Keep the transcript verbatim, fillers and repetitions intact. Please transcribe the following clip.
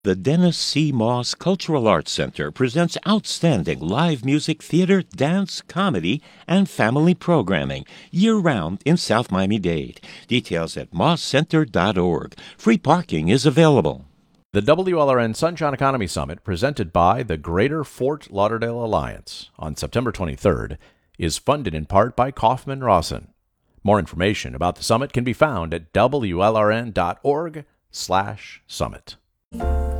The Dennis C. Moss Cultural Arts Center presents outstanding live music, theater, dance, comedy, and family programming year-round in South Miami-Dade. Details at moss center dot org. Free parking is available. The W L R N Sunshine Economy Summit, presented by the Greater Fort Lauderdale Alliance on September twenty-third, is funded in part by Kaufman Rawson. More information about the summit can be found at W L R N dot org slash summit.